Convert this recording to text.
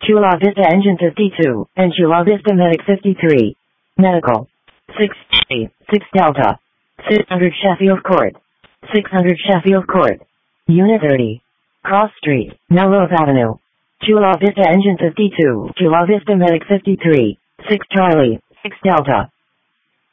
Chula Vista Engine 52, and Chula Vista Medic 53. Medical. 6 Delta. 600 Sheffield Court. 600 Sheffield Court. Unit 30. Cross Street, Melrose Avenue. Chula Vista Engine 52, Chula Vista Medic 53. 6 Charlie, 6 Delta.